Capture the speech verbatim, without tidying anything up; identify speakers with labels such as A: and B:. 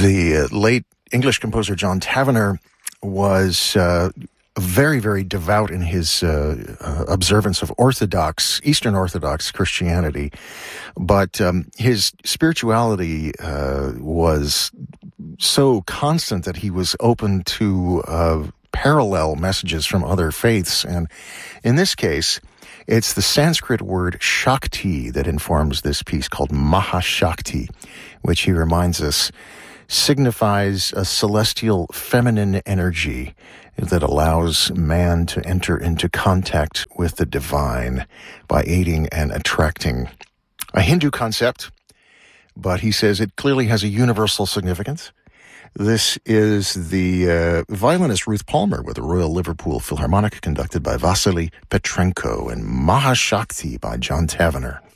A: The uh, late English composer John Tavener was uh, very, very devout in his uh, uh, observance of Orthodox, Eastern Orthodox Christianity, but um, his spirituality uh, was so constant that he was open to uh, parallel messages from other faiths. And in this case, it's the Sanskrit word Shakti that informs this piece called Mahashakti, which he reminds us signifies a celestial feminine energy that allows man to enter into contact with the divine by aiding and attracting. A Hindu concept, but he says it clearly has a universal significance. This is the uh, violinist Ruth Palmer with the Royal Liverpool Philharmonic, conducted by Vasily Petrenko, and Mahashakti by John Tavener.